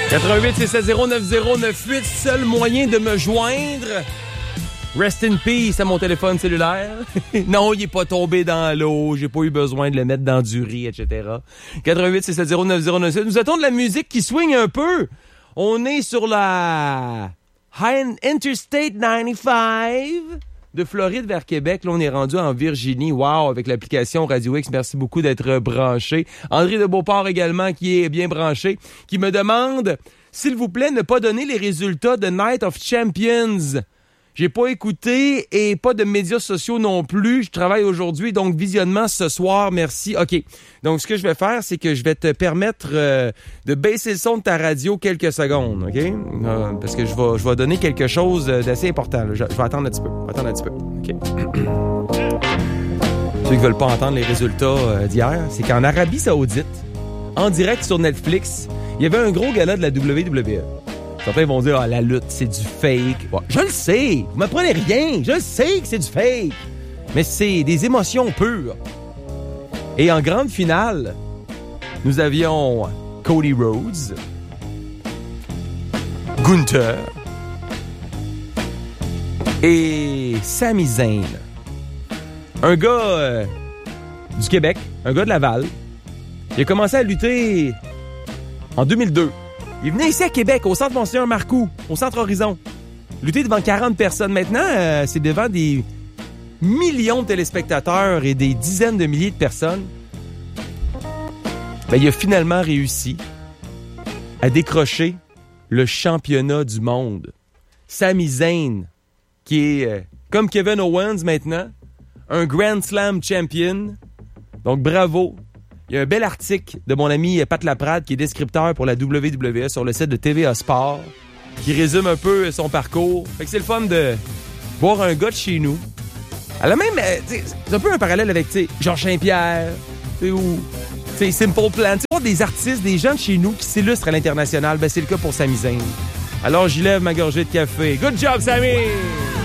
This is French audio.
88 670 9098, seul moyen de me joindre. Rest in peace à mon téléphone cellulaire. Non, il est pas tombé dans l'eau. J'ai pas eu besoin de le mettre dans du riz, etc. 88 670 9097. Nous attendons de la musique qui swing un peu. On est sur la Interstate 95 de Floride vers Québec. Là, on est rendu en Virginie. Wow, avec l'application Radio X. Merci beaucoup d'être branché. André de Beauport également, qui est bien branché, qui me demande, s'il vous plaît, ne pas donner les résultats de Night of Champions. J'ai pas écouté et pas de médias sociaux non plus. Je travaille aujourd'hui, donc visionnement ce soir. Merci. OK. Donc, ce que je vais faire, c'est que je vais te permettre de baisser le son de ta radio quelques secondes. OK? Parce que je vais donner quelque chose d'assez important. Là. Je vais attendre un petit peu. OK. Ceux qui veulent pas entendre les résultats d'hier, c'est qu'en Arabie Saoudite, en direct sur Netflix, il y avait un gros gala de la WWE. Certains vont dire, la lutte, c'est du fake. Ouais, je le sais, vous m'apprenez rien. Je le sais que c'est du fake. Mais c'est des émotions pures. Et en grande finale, nous avions Cody Rhodes, Gunther et Sami Zayn. Un gars du Québec, un gars de Laval. Il a commencé à lutter en 2002. Il venait ici à Québec, au centre Monseigneur Marcoux, au centre Horizon. Lutter devant 40 personnes. Maintenant, c'est devant des millions de téléspectateurs et des dizaines de milliers de personnes. Ben, il a finalement réussi à décrocher le championnat du monde. Sami Zayn, qui est, comme Kevin Owens maintenant, un Grand Slam champion. Donc, bravo. Il y a un bel article de mon ami Pat Laprade, qui est descripteur pour la WWE sur le site de TVA Sport, qui résume un peu son parcours. Fait que c'est le fun de voir un gars de chez nous. Elle a même, c'est un peu un parallèle avec Georges Saint-Pierre, ou Simple Plan. Voir des artistes, des gens de chez nous qui s'illustrent à l'international, ben c'est le cas pour Sami Zayn. Alors j'y lève ma gorgée de café. Good job, Sami!